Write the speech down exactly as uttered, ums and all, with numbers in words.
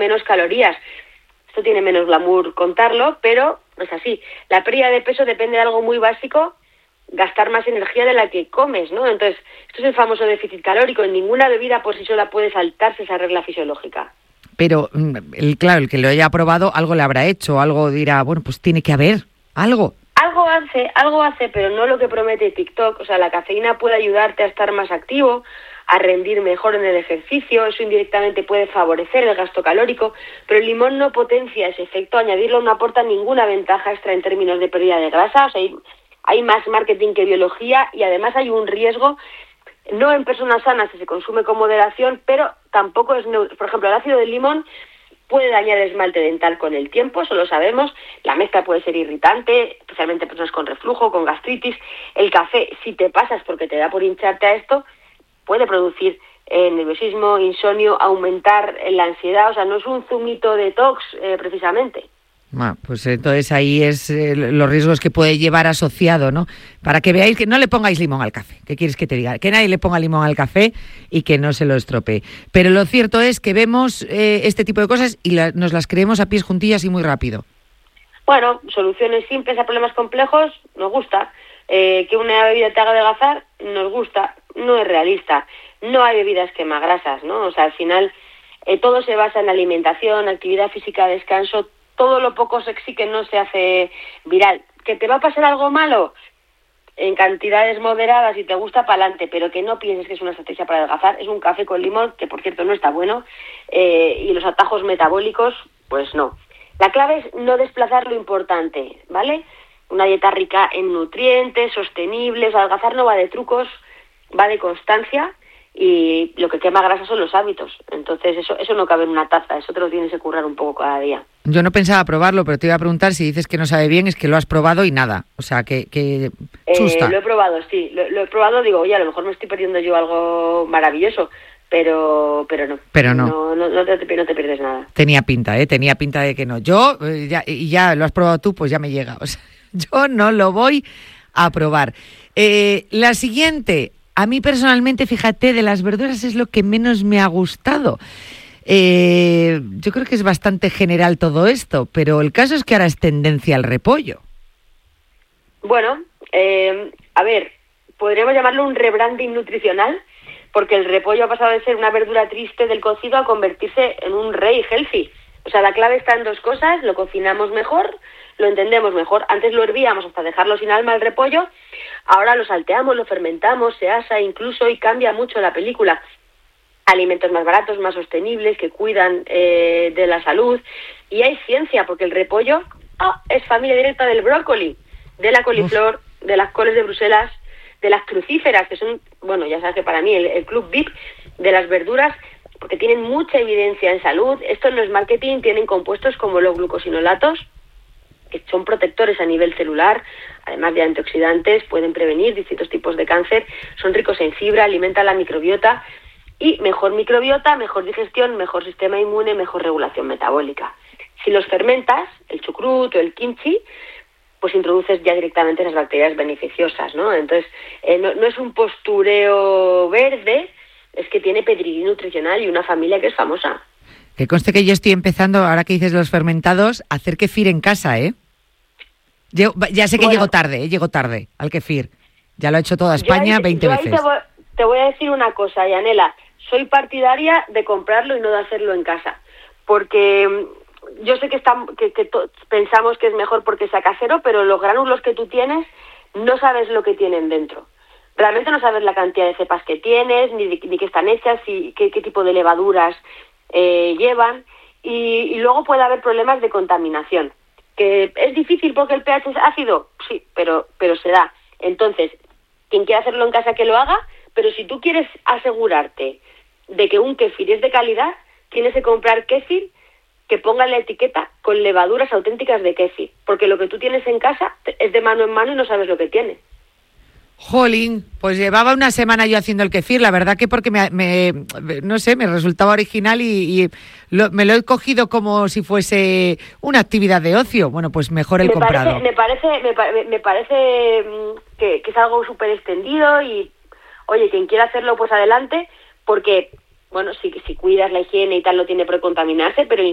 menos calorías. Esto tiene menos glamour contarlo, pero es así. La pérdida de peso depende de algo muy básico, gastar más energía de la que comes, ¿no? Entonces, esto es el famoso déficit calórico. En ninguna bebida por sí sola puede saltarse esa regla fisiológica. Pero, el, claro, el que lo haya probado algo le habrá hecho, algo dirá, bueno, pues tiene que haber algo. Algo hace, algo hace, pero no lo que promete TikTok. O sea, la cafeína puede ayudarte a estar más activo, a rendir mejor en el ejercicio, eso indirectamente puede favorecer el gasto calórico, pero el limón no potencia ese efecto, añadirlo no aporta ninguna ventaja extra en términos de pérdida de grasa, o sea, hay, hay más marketing que biología y además hay un riesgo, no en personas sanas si se consume con moderación, pero tampoco es neutro. Por ejemplo, el ácido del limón puede dañar el esmalte dental con el tiempo, eso lo sabemos, la mezcla puede ser irritante, especialmente en personas con reflujo, con gastritis, el café, si te pasas porque te da por hincharte a esto, puede producir eh, nerviosismo, insomnio, aumentar la ansiedad, o sea, no es un zumito detox eh, precisamente. Ah, pues entonces ahí es eh, los riesgos que puede llevar asociado, ¿no? Para que veáis que no le pongáis limón al café. ¿Qué quieres que te diga? Que nadie le ponga limón al café y que no se lo estropee. Pero lo cierto es que vemos eh, este tipo de cosas y la, nos las creemos a pies juntillas y muy rápido. Bueno, soluciones simples a problemas complejos, nos gusta. Eh, que una bebida te haga adelgazar, nos gusta. No es realista. No hay bebidas quemagrasas, ¿no? O sea, al final eh, todo se basa en alimentación, actividad física, descanso, todo lo poco sexy que no se hace viral. ¿Que te va a pasar algo malo? En cantidades moderadas y te gusta, pa'lante, pero que no pienses que es una estrategia para adelgazar. Es un café con limón, que por cierto no está bueno, eh, y los atajos metabólicos, pues no. La clave es no desplazar lo importante, ¿vale? Una dieta rica en nutrientes, sostenibles. Adelgazar no va de trucos, va de constancia, y lo que quema grasa son los hábitos. Entonces eso eso no cabe en una taza, eso te lo tienes que currar un poco cada día. Yo no pensaba probarlo, pero te iba a preguntar si dices que no sabe bien, es que lo has probado y nada, o sea, que, que chusta. Eh, lo he probado, sí, lo, lo he probado, digo, oye, a lo mejor me estoy perdiendo yo algo maravilloso, pero pero no. Pero no. No, no, no, te, no te pierdes nada. Tenía pinta, ¿eh? Tenía pinta de que no. Yo, eh, ya, y ya lo has probado tú, pues ya me llega. O sea, yo no lo voy a probar. Eh, la siguiente... A mí personalmente, fíjate, de las verduras es lo que menos me ha gustado. Eh, yo creo que es bastante general todo esto, pero el caso es que ahora es tendencia al repollo. Bueno, eh, a ver, podríamos llamarlo un rebranding nutricional, porque el repollo ha pasado de ser una verdura triste del cocido a convertirse en un rey healthy. O sea, la clave está en dos cosas: lo cocinamos mejor, lo entendemos mejor. Antes lo hervíamos hasta dejarlo sin alma el repollo, ahora lo salteamos, lo fermentamos, se asa incluso y cambia mucho la película. Alimentos más baratos, más sostenibles, que cuidan eh, de la salud. Y hay ciencia, porque el repollo oh, es familia directa del brócoli, de la coliflor, Uf. de las coles de Bruselas, de las crucíferas, que son, bueno, ya sabes que para mí el, el club V I P de las verduras, porque tienen mucha evidencia en salud. Esto no es marketing, tienen compuestos como los glucosinolatos, que son protectores a nivel celular, además de antioxidantes, pueden prevenir distintos tipos de cáncer, son ricos en fibra, alimentan la microbiota, y mejor microbiota, mejor digestión, mejor sistema inmune, mejor regulación metabólica. Si los fermentas, el chucrut o el kimchi, pues introduces ya directamente esas bacterias beneficiosas, ¿no? Entonces, eh, no, no es un postureo verde, es que tiene pedigrí nutricional y una familia que es famosa. Que conste que yo estoy empezando, ahora que dices los fermentados, a hacer kefir en casa, ¿eh? Llego, ya sé que bueno, llego tarde, ¿eh? Llego tarde al kefir. Ya lo ha hecho toda España veinte veces. Te voy, te voy a decir una cosa, Yanela. Soy partidaria de comprarlo y no de hacerlo en casa. Porque yo sé que, está, que, que to, pensamos que es mejor porque sea casero, pero los gránulos que tú tienes no sabes lo que tienen dentro. Realmente no sabes la cantidad de cepas que tienes, ni, ni qué están hechas, y qué, qué tipo de levaduras eh, llevan. Y, y luego puede haber problemas de contaminación. ¿Que es difícil porque el pH es ácido? Sí, pero, pero se da. Entonces, quien quiera hacerlo en casa que lo haga, pero si tú quieres asegurarte de que un kéfir es de calidad, tienes que comprar kéfir que ponga la etiqueta con levaduras auténticas de kéfir, porque lo que tú tienes en casa es de mano en mano y no sabes lo que tiene. Jolín, pues llevaba una semana yo haciendo el kéfir, la verdad que porque me, me no sé, me resultaba original y, y lo, me lo he cogido como si fuese una actividad de ocio. Bueno, pues mejor el me comprado. Parece, me parece, me, me parece que, que es algo súper extendido y, oye, quien quiera hacerlo, pues adelante, porque, bueno, si, si cuidas la higiene y tal, no tiene por qué contaminarse, pero